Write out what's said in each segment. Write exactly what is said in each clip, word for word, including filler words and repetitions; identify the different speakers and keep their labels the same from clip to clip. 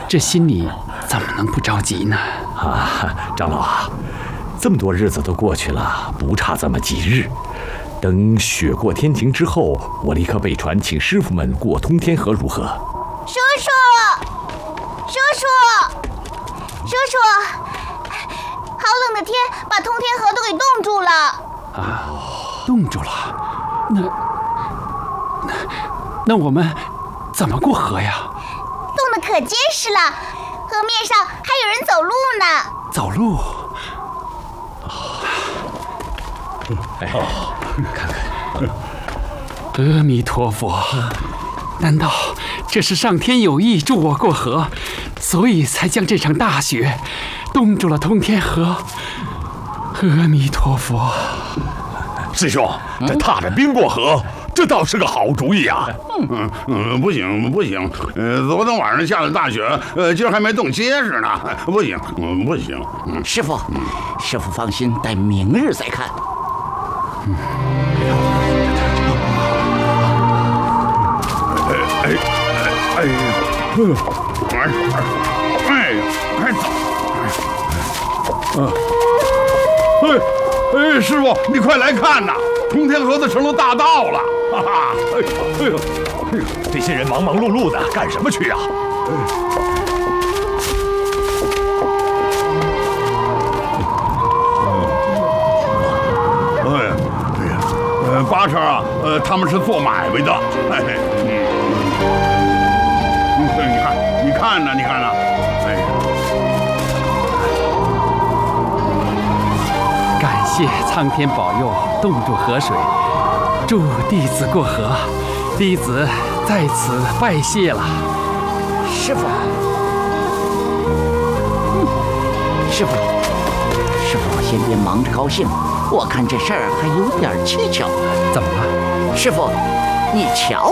Speaker 1: 这心里怎么能不着急呢？
Speaker 2: 啊，长老啊，这么多日子都过去了，不差这么几日。等雪过天晴之后，我立刻备船，请师傅们过通天河，如何？
Speaker 3: 叔叔，叔叔，叔叔，好冷的天，把通天河都给冻住了。
Speaker 1: 啊，冻住了？那那那我们怎么过河呀？
Speaker 3: 冻得可结实了，河面上还有人走路呢。
Speaker 1: 走路？
Speaker 2: 哎，看看，
Speaker 1: 阿弥陀佛！难道这是上天有意助我过河，所以才将这场大雪冻住了通天河？阿弥陀佛！
Speaker 4: 师兄，这踏着冰过河，这倒是个好主意啊！
Speaker 5: 嗯嗯，不行不行，呃，昨天晚上下的大雪，呃，今儿还没冻结实呢，不行，嗯，不行。
Speaker 6: 嗯，师傅，师傅放心，待明日再看。嗯，
Speaker 5: 哎哎哎呀，哎哎哎呀，快走！嗯，哎哎，师傅，你快来看呐！通天河子成了大道了，哈哈！哎呦哎呦哎呦，
Speaker 4: 这些人忙忙碌碌的干什么去啊？
Speaker 5: 哎呀哎呀，呃，八成啊，呃，他们是做买卖的，哎嘿，嗯，你看，你看呢，你看呢，哎呀，
Speaker 1: 感谢苍天保佑，冻住河水，助弟子过河，弟子在此拜谢了。
Speaker 6: 师傅，嗯，师傅，师傅先别忙着高兴，我看这事儿还有点蹊跷。
Speaker 1: 怎么了？
Speaker 6: 师傅，你瞧，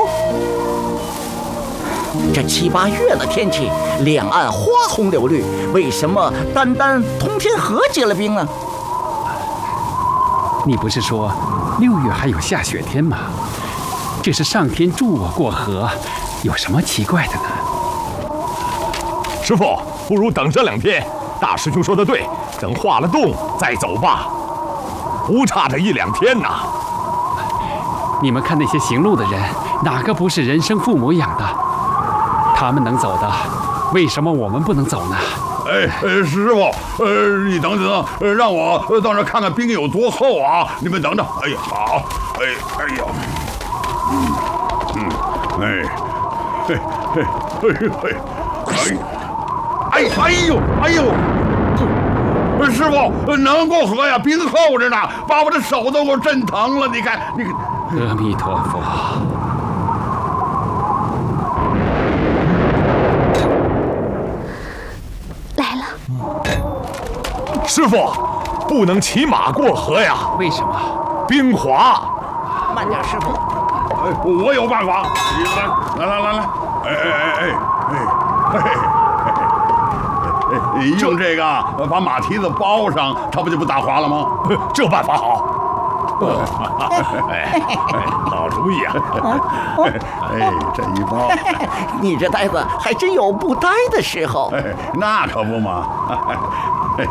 Speaker 6: 这七八月的天气，两岸花红柳绿，为什么单单通天河结了冰呢？
Speaker 1: 你不是说六月还有下雪天吗？这是上天助我过河，有什么奇怪的呢？
Speaker 4: 师傅，不如等上两天。大师兄说的对，等化了冻再走吧，不差这一两天呐。
Speaker 1: 你们看那些行路的人，哪个不是人生父母养的？他们能走的，为什么我们不能走呢？
Speaker 5: 哎哎，师傅，呃，你等等，呃，让我到那看看冰有多厚啊！你们等等。哎呀，好，哎哎呦，嗯嗯，哎，嘿嘿嘿嘿，哎哎哎呦哎呦，师傅，能过河呀？冰厚着呢，把我的手都给我震疼了。你看，你看。
Speaker 1: 阿弥陀佛。
Speaker 3: 来了。
Speaker 4: 师傅，不能骑马过河呀。
Speaker 1: 为什么？
Speaker 4: 冰滑。
Speaker 6: 慢点，师傅。
Speaker 5: 哎，我有办法。来来来来来，哎哎哎哎哎哎，用这个把马蹄子包上，它不就不打滑了吗？
Speaker 4: 这办法好。哎，好主意啊！
Speaker 5: 哎，这一包，
Speaker 6: 你这呆子还真有不呆的时候。
Speaker 5: 哎，那可不嘛！哎，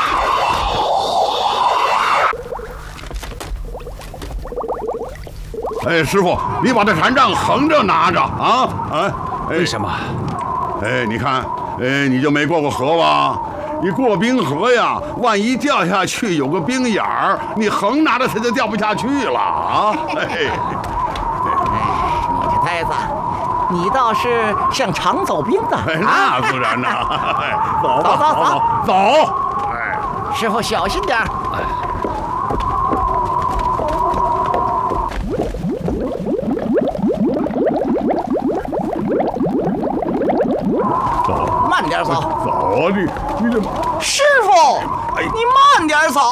Speaker 5: 哎，师傅，你把这禅杖横着拿着啊！啊，
Speaker 1: 为什么？
Speaker 5: 哎，你看，哎，你就没过过河吧？你过冰河呀，万一掉下去有个冰眼儿，你横拿着它就掉不下去了啊！哎，
Speaker 6: 你这呆子，你倒是像常走冰的。
Speaker 5: 哎，那自然呐！走吧，
Speaker 6: 走走走
Speaker 5: 走！哎，
Speaker 6: 师傅小心点儿。
Speaker 5: 走，
Speaker 6: 慢点走。
Speaker 5: 走，你你这。
Speaker 6: 师傅，哎，你慢点走。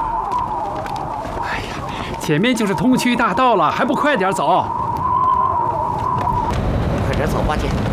Speaker 1: 哎呀，前面就是通衢大道了，还不快点走？
Speaker 6: 快点走吧，姐。